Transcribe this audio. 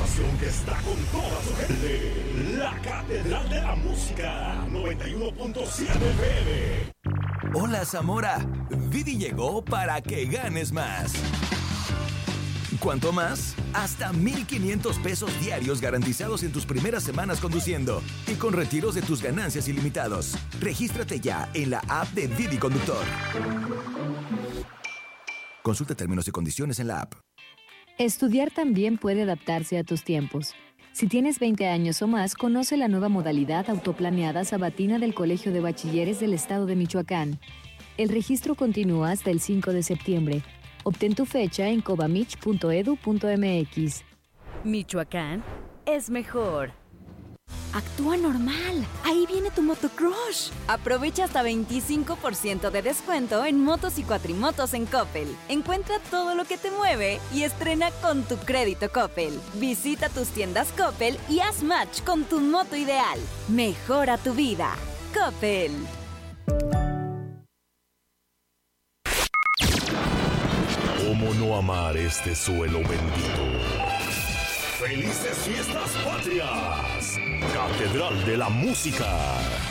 estación que está con toda su gente. La Catedral de la Música, 91.7 FM. Hola, Zamora. Didi llegó para que ganes más. ¿Cuánto más? Hasta 1,500 pesos diarios garantizados en tus primeras semanas conduciendo y con retiros de tus ganancias ilimitados. Regístrate ya en la app de Didi Conductor. Consulta términos y condiciones en la app. Estudiar también puede adaptarse a tus tiempos. Si tienes 20 años o más, conoce la nueva modalidad autoplaneada sabatina del Colegio de Bachilleres del Estado de Michoacán. El registro continúa hasta el 5 de septiembre. Obtén tu fecha en cobamich.edu.mx. Michoacán es mejor. Actúa normal. Ahí viene tu motocrush. Aprovecha hasta 25% de descuento en motos y cuatrimotos en Coppel. Encuentra todo lo que te mueve y estrena con tu crédito Coppel. Visita tus tiendas Coppel y haz match con tu moto ideal. Mejora tu vida. Coppel. ¿Cómo no amar este suelo bendito? ¡Felices Fiestas Patrias! Catedral de la Música.